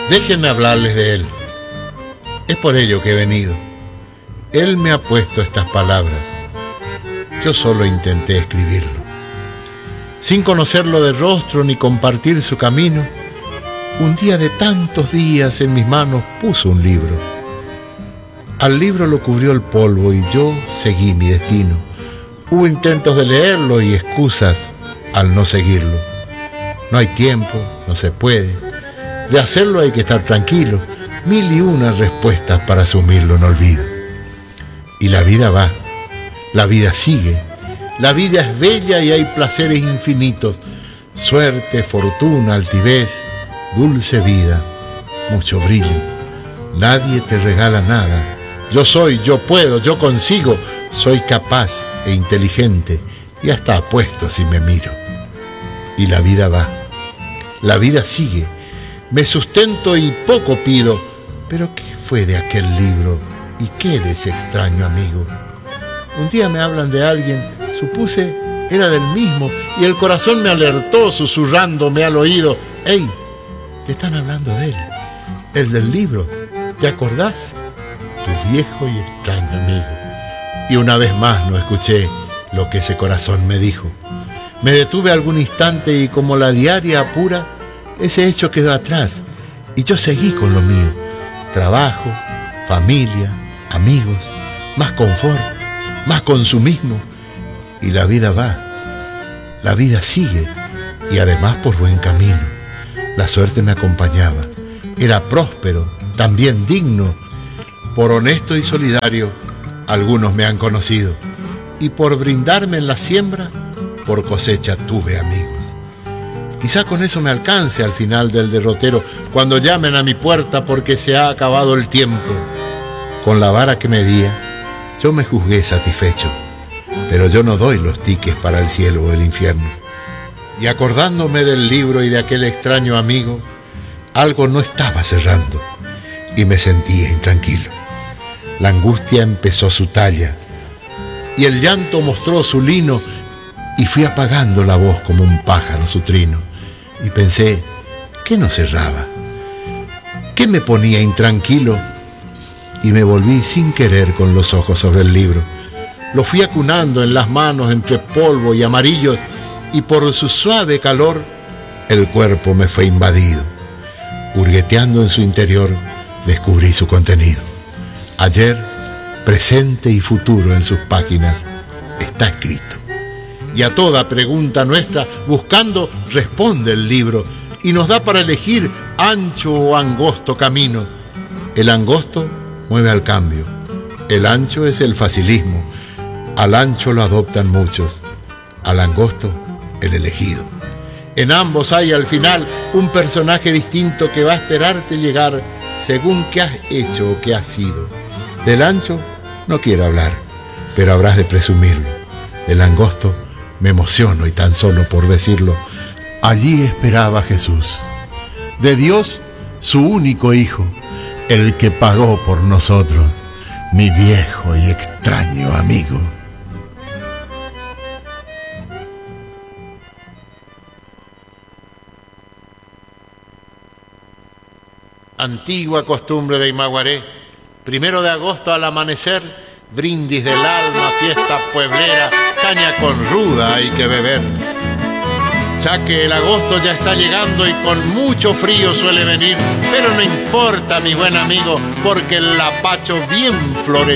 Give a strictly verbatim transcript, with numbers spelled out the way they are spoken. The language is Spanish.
Déjenme hablarles de él. Es por ello que he venido. Él me ha puesto estas palabras. Yo solo intenté escribirlo. Sin conocerlo de rostro ni compartir su camino, un día de tantos días en mis manos puso un libro. Al libro lo cubrió el polvo y yo seguí mi destino. Hubo intentos de leerlo y excusas al no seguirlo. No hay tiempo, no se puede. De hacerlo hay que estar tranquilo. Mil y una respuestas para sumirlo en olvido. Y la vida va, la vida sigue. La vida es bella y hay placeres infinitos. Suerte, fortuna, altivez, dulce vida, mucho brillo. Nadie te regala nada. Yo soy, yo puedo, yo consigo. Soy capaz e inteligente y hasta apuesto si me miro. Y la vida va, la vida sigue. Me sustento y poco pido. Pero ¿qué fue de aquel libro? ¿Y qué de ese extraño amigo? Un día me hablan de alguien, supuse era del mismo, y el corazón me alertó susurrándome al oído: «Ey, te están hablando de él, el del libro, ¿te acordás? Tu viejo y extraño amigo». Y una vez más no escuché lo que ese corazón me dijo. Me detuve algún instante y como la diaria apura, ese hecho quedó atrás y yo seguí con lo mío. Trabajo, familia, amigos, más confort, más consumismo. Y la vida va, la vida sigue, y además por buen camino. La suerte me acompañaba, era próspero, también digno. Por honesto y solidario, algunos me han conocido, y por brindarme en la siembra, por cosecha tuve amigos. Quizá con eso me alcance al final del derrotero, cuando llamen a mi puerta porque se ha acabado el tiempo. Con la vara que medía, yo me juzgué satisfecho. Pero yo no doy los tickets para el cielo o el infierno. Y acordándome del libro y de aquel extraño amigo, algo no estaba cerrando y me sentía intranquilo. La angustia empezó su talla y el llanto mostró su lino, y fui apagando la voz como un pájaro su trino. Y pensé, ¿qué no cerraba? ¿Qué me ponía intranquilo? Y me volví sin querer con los ojos sobre el libro. Lo fui acunando en las manos entre polvo y amarillos, y por su suave calor el cuerpo me fue invadido. Hurgueteando en su interior, descubrí su contenido. Ayer, presente y futuro en sus páginas está escrito. Y a toda pregunta nuestra, buscando, responde el libro, y nos da para elegir ancho o angosto camino. El angosto mueve al cambio, el ancho es el facilismo. Al ancho lo adoptan muchos, al angosto el elegido. En ambos hay al final un personaje distinto que va a esperarte llegar según qué has hecho o qué has sido. Del ancho no quiero hablar, pero habrás de presumirlo. Del angosto me emociono y tan solo por decirlo. Allí esperaba Jesús, de Dios su único hijo, el que pagó por nosotros, mi viejo y extraño amigo. Antigua costumbre de Imaguaré, primero de agosto al amanecer, brindis del alma, fiesta pueblera, caña con ruda hay que beber. Ya que el agosto ya está llegando y con mucho frío suele venir, pero no importa, mi buen amigo, porque el lapacho bien florece.